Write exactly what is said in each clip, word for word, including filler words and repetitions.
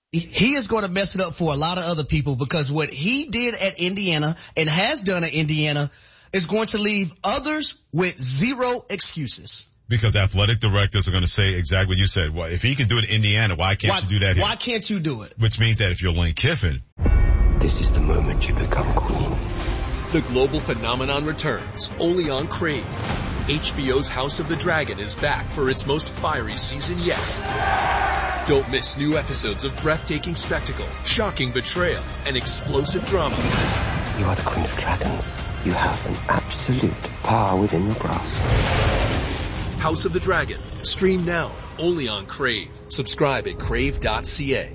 he is going to mess it up for a lot of other people, because what he did at Indiana and has done at Indiana is going to leave others with zero excuses. Because athletic directors are going to say exactly what you said. Well, if he can do it in Indiana, why can't why, you do that here? Why can't you do it? Which means that if you're Lane Kiffin, this is the moment you become queen. The global phenomenon returns only on Crave. H B O's House of the Dragon is back for its most fiery season yet. Don't miss new episodes of breathtaking spectacle, shocking betrayal, and explosive drama. You are the Queen of Dragons. You have an absolute power within your grasp. House of the Dragon. Stream now, only on Crave. Subscribe at crave dot c a.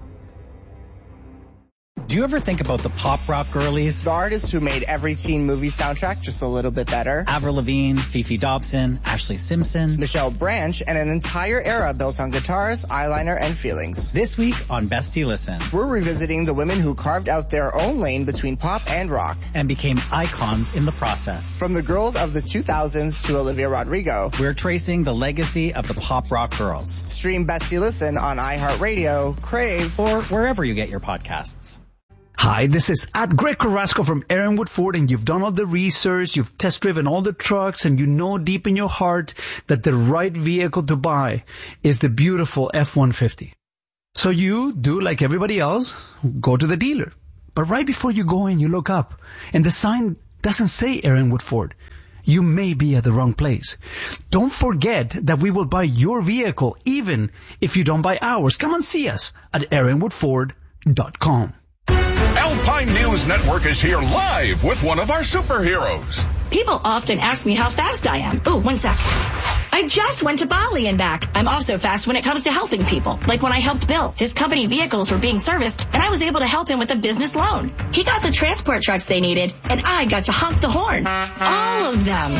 Do you ever think about the pop rock girlies? The artists who made every teen movie soundtrack just a little bit better. Avril Lavigne, Fifi Dobson, Ashley Simpson, Michelle Branch, and an entire era built on guitars, eyeliner, and feelings. This week on Bestie Listen, we're revisiting the women who carved out their own lane between pop and rock. And became icons in the process. From the girls of the two thousands to Olivia Rodrigo, we're tracing the legacy of the pop rock girls. Stream Bestie Listen on iHeartRadio, Crave, or wherever you get your podcasts. Hi, this is at Greg Carrasco from Aaron Wood Ford, and you've done all the research, you've test driven all the trucks, and you know deep in your heart that the right vehicle to buy is the beautiful F one fifty. So you do like everybody else, go to the dealer. But right before you go in, you look up, and the sign doesn't say Aaron Wood Ford. You may be at the wrong place. Don't forget that we will buy your vehicle even if you don't buy ours. Come and see us at aaron wood ford dot com. Alpine News Network is here live with one of our superheroes. People often ask me how fast I am. Oh, one sec. I just went to Bali and back. I'm also fast when it comes to helping people. Like when I helped Bill. His company vehicles were being serviced, and I was able to help him with a business loan. He got the transport trucks they needed, and I got to honk the horn. All of them.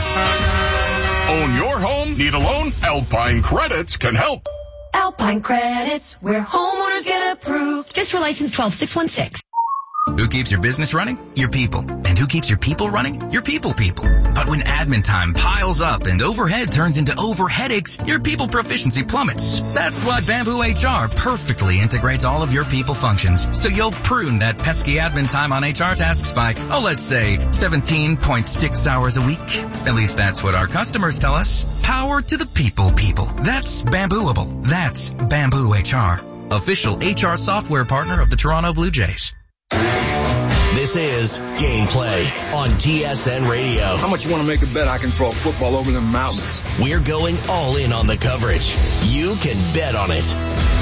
Own your home? Need a loan? Alpine Credits can help. Alpine Credits, where homeowners get approved. Just for license twelve six one six. Who keeps your business running? Your people. And who keeps your people running? Your people people. But when admin time piles up and overhead turns into over headaches, your people proficiency plummets. That's why Bamboo H R perfectly integrates all of your people functions, so you'll prune that pesky admin time on H R tasks by, oh, let's say seventeen point six hours a week. At least that's what our customers tell us. Power to the people people. That's Bambooable. That's Bamboo H R. Official H R software partner of the Toronto Blue Jays. This is Gameplay on T S N Radio. How much you want to make a bet I can throw a football over the mountains? We're going all in on the coverage. You can bet on it.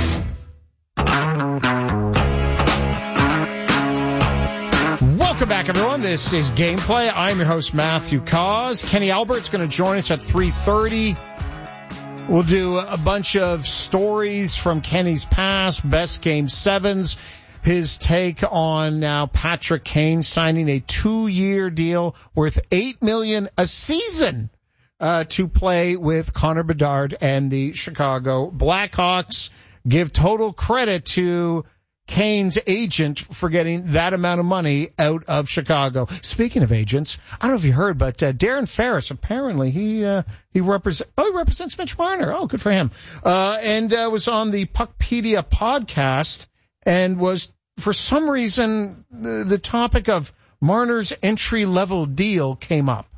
Welcome back, everyone. This is Gameplay. I'm your host, Matthew Cause. Kenny Albert's going to join us at three thirty. We'll do a bunch of stories from Kenny's past, best game sevens. His take on now Patrick Kane signing a two-year deal worth eight million dollars a season uh, to play with Connor Bedard and the Chicago Blackhawks. Give total credit to Kane's agent for getting that amount of money out of Chicago. Speaking of agents, I don't know if you heard, but uh, Darren Ferris, apparently he uh, he represents oh he represents Mitch Marner. Oh, good for him. Uh, and uh, was on the Puckpedia podcast. And was, for some reason, the, the topic of Marner's entry-level deal came up.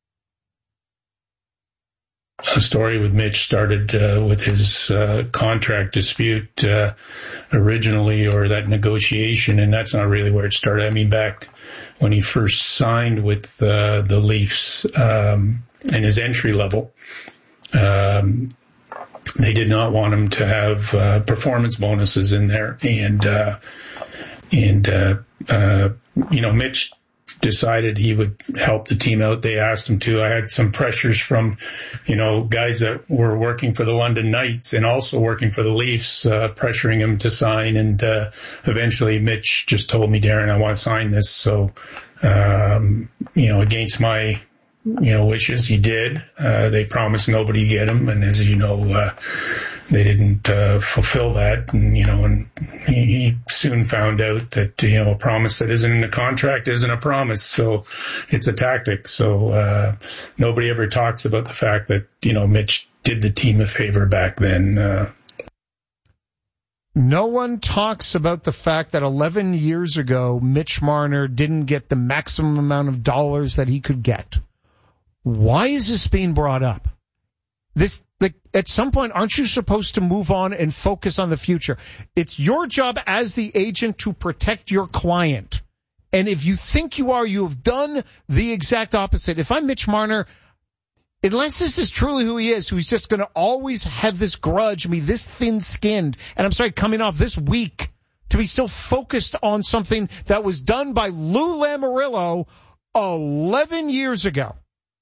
A story with Mitch started uh, with his uh, contract dispute uh, originally, or that negotiation, and that's not really where it started. I mean, back when he first signed with uh, the Leafs um, and his entry level, um they did not want him to have uh, performance bonuses in there. And, uh, and, uh, uh, you know, Mitch decided he would help the team out. They asked him to. I had some pressures from, you know, guys that were working for the London Knights and also working for the Leafs, uh, pressuring him to sign. And, uh, eventually Mitch just told me, Darren, I want to sign this. So, um, you know, against my, you know, wishes, he did. Uh, they promised nobody get him. And as you know, uh, they didn't, uh, fulfill that. And, you know, and he, he soon found out that, you know, a promise that isn't in the contract isn't a promise. So it's a tactic. So, uh, nobody ever talks about the fact that, you know, Mitch did the team a favor back then. Uh, No one talks about the fact that eleven years ago, Mitch Marner didn't get the maximum amount of dollars that he could get. Why is this being brought up? This, like, at some point, aren't you supposed to move on and focus on the future? It's your job as the agent to protect your client. And if you think you are, you have done the exact opposite. If I'm Mitch Marner, unless this is truly who he is, who's just going to always have this grudge, be this thin-skinned, and I'm sorry, coming off this week, to be still focused on something that was done by Lou Lamoriello eleven years ago.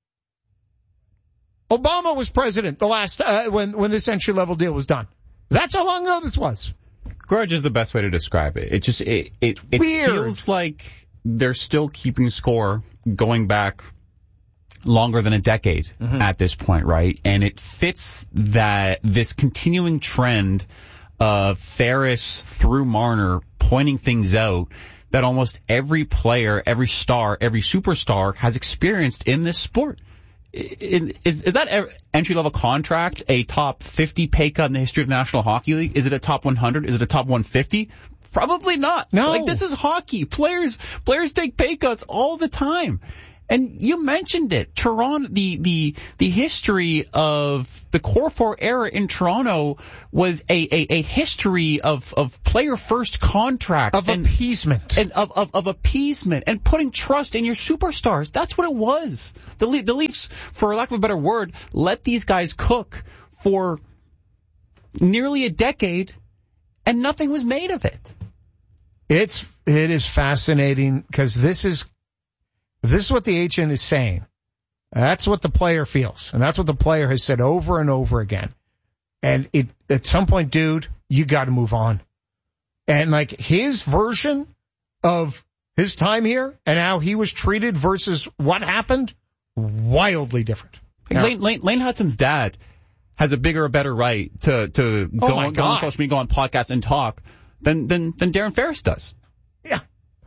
Obama was president the last uh, when when this entry-level deal was done. That's how long ago this was. Grudge is the best way to describe it. It just it it, it feels like they're still keeping score going back longer than a decade mm-hmm. at this point, right? And it fits that this continuing trend of Ferris through Marner pointing things out that almost every player, every star, every superstar has experienced in this sport. Is, is that entry-level contract a top fifty pay cut in the history of the National Hockey League? Is it a top one hundred? Is it a top one fifty? Probably not. No. Like, this is hockey. Players, players take pay cuts all the time. And you mentioned it, Toronto, the, the, the history of the Core four era in Toronto was a, a, a history of, of player first contracts. Of and, appeasement. And of, of, of appeasement and putting trust in your superstars. That's what it was. The, Le- the Leafs, for lack of a better word, let these guys cook for nearly a decade and nothing was made of it. It's, it is fascinating because this is, This is what the agent is saying. That's what the player feels. And that's what the player has said over and over again. And it, at some point, dude, you got to move on. And like his version of his time here and how he was treated versus what happened, wildly different. Now, Lane, Lane, Lane Hudson's dad has a bigger or better right to, to oh go, on, go on social media, go on podcasts and talk than, than, than Darren Ferris does. Yeah.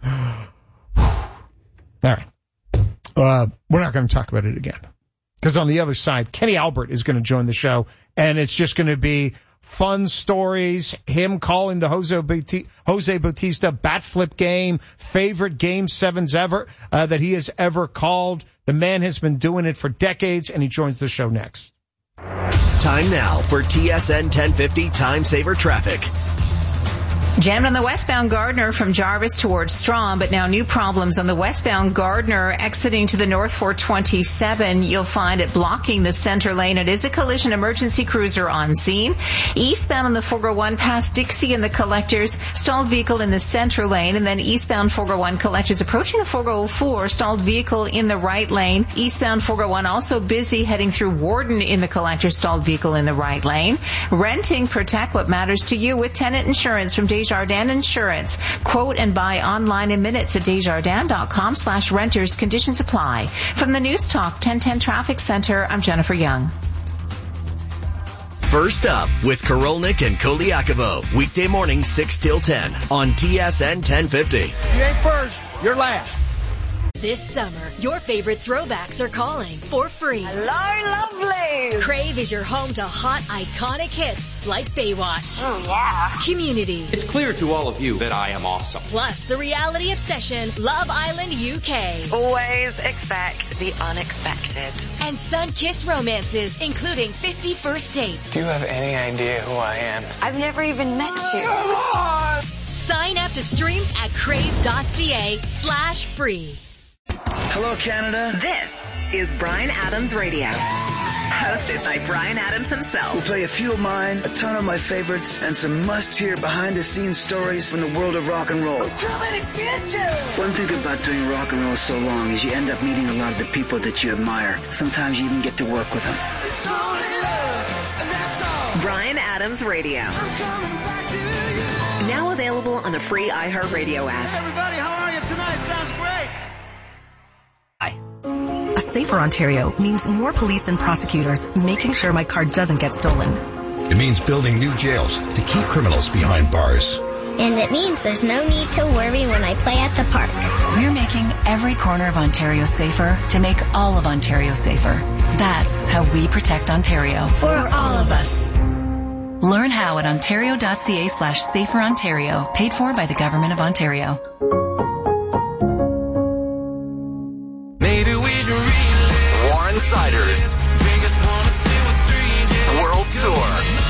All right. Uh, we're not going to talk about it again. Because on the other side, Kenny Albert is going to join the show, and it's just going to be fun stories, him calling the Jose Bautista, Jose Bautista bat flip game, favorite game sevens ever, uh, that he has ever called. The man has been doing it for decades, and he joins the show next. Time now for T S N ten fifty Time Saver Traffic. Jammed on the westbound Gardner from Jarvis towards Strawn, but now new problems on the westbound Gardner exiting to the north four twenty-seven. You'll find it blocking the center lane. It is a collision emergency cruiser on scene. Eastbound on the four oh one past Dixie and the collectors, stalled vehicle in the center lane, and then eastbound four oh one collectors approaching the four oh four, stalled vehicle in the right lane. Eastbound four oh one also busy heading through Warden in the collector, stalled vehicle in the right lane. Renting, protect what matters to you with tenant insurance from Desjardins Insurance. Quote and buy online in minutes at desjardins.com slash renters. Conditions apply. From the News Talk ten ten Traffic Center, I'm Jennifer Young. First up with Korolnik and Koliakovo. Weekday morning six till ten on T S N ten fifty. You ain't first, you're last. This summer, your favorite throwbacks are calling for free. Hello, lovely. Crave is your home to hot, iconic hits like Baywatch. Oh, yeah. Community. It's clear to all of you that I am awesome. Plus, the reality obsession, Love Island U K. Always expect the unexpected. And sun-kissed romances, including fifty First Dates. Do you have any idea who I am? I've never even met you. Come on! Sign up to stream at crave.ca slash free. Hello, Canada. This is Bryan Adams Radio, hosted by Bryan Adams himself. We'll play a few of mine, a ton of my favorites, and some must-hear behind-the-scenes stories from the world of rock and roll. Too many bitches! One thing about doing rock and roll so long is you end up meeting a lot of the people that you admire. Sometimes you even get to work with them. It's only love, and that's all. Bryan Adams Radio. I'm coming back to you. Now available on the free iHeartRadio app. Hey, everybody, how are you tonight? Sounds great. A safer Ontario means more police and prosecutors making sure my car doesn't get stolen. It means building new jails to keep criminals behind bars. And it means there's no need to worry when I play at the park. We're making every corner of Ontario safer to make all of Ontario safer. That's how we protect Ontario. For all of us. Learn how at ontario.ca slash safer Ontario. Paid for by the Government of Ontario. Maybe we should relive Warren Siders World Tour.